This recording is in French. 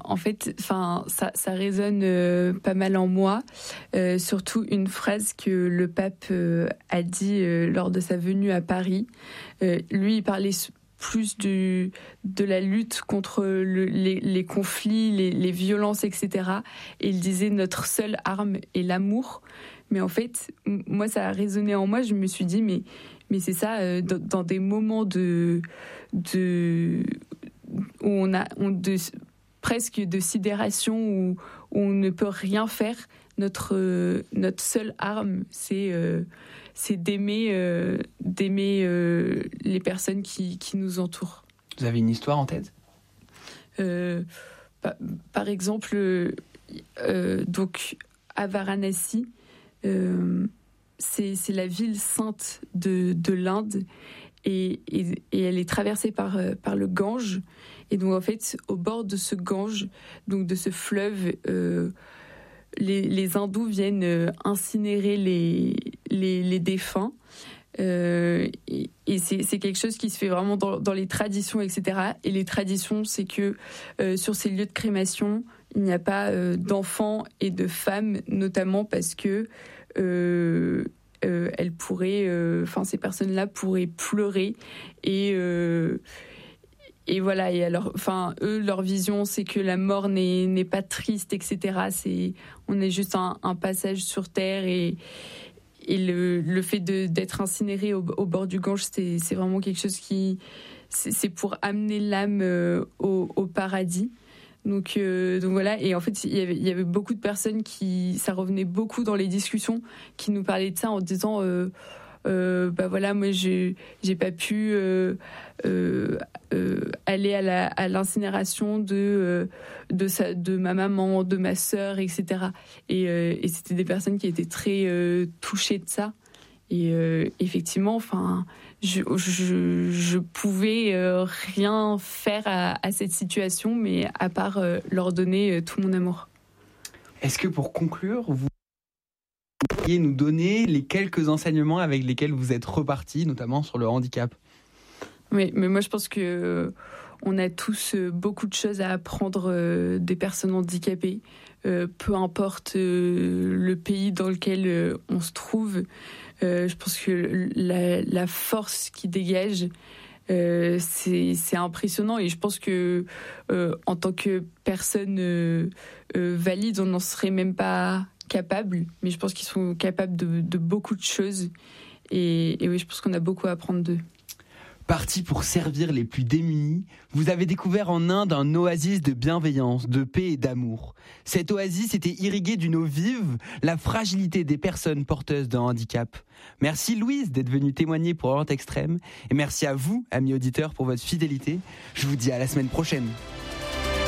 en fait, ça résonne pas mal en moi. Surtout une phrase que le pape a dit lors de sa venue à Paris. Lui, il parlait plus de la lutte contre les conflits, les violences, etc. Et il disait notre seule arme est l'amour. Mais en fait, moi, ça a résonné en moi. Je me suis dit, mais c'est ça, dans des moments presque de sidération où on ne peut rien faire, notre seule arme, c'est d'aimer les personnes qui nous entourent. Vous avez une histoire en tête ? Par exemple, donc à Varanasi, c'est la ville sainte de l'Inde et elle est traversée par le Gange. Et donc en fait, au bord de ce Gange, donc de ce fleuve, les hindous viennent incinérer les défunts. Et c'est quelque chose qui se fait vraiment dans les traditions, etc. Et les traditions, c'est que sur ces lieux de crémation, il n'y a pas d'enfants et de femmes, notamment parce que elles pourraient, ces personnes-là pourraient pleurer et voilà. Et alors, eux, leur vision, c'est que la mort n'est pas triste, etc. On est juste un passage sur terre et le fait d'être incinéré au bord du Gange, c'est vraiment quelque chose c'est pour amener l'âme au paradis. Donc voilà. Et en fait, il y avait beaucoup de personnes ça revenait beaucoup dans les discussions, qui nous parlaient de ça en disant voilà, moi j'ai pas pu aller à l'incinération de ma maman, de ma sœur, etc. Et c'était des personnes qui étaient très touchées de ça. Et effectivement, je pouvais rien faire à cette situation, mais à part leur donner tout mon amour. Est-ce que pour conclure, vous pourriez nous donner les quelques enseignements avec lesquels vous êtes repartis, notamment sur le handicap ? Oui, mais moi je pense que on a tous beaucoup de choses à apprendre des personnes handicapées, peu importe le pays dans lequel on se trouve. Je pense que la force qui dégage, c'est impressionnant, et je pense que en tant que personne valide, on n'en serait même pas capable, mais je pense qu'ils sont capables de beaucoup de choses, et oui, je pense qu'on a beaucoup à apprendre d'eux. Parti pour servir les plus démunis, vous avez découvert en Inde un oasis de bienveillance, de paix et d'amour. Cette oasis était irriguée d'une eau vive, la fragilité des personnes porteuses d'un handicap. Merci Louise d'être venue témoigner pour Orient Extrême, et merci à vous, amis auditeurs, pour votre fidélité. Je vous dis à la semaine prochaine.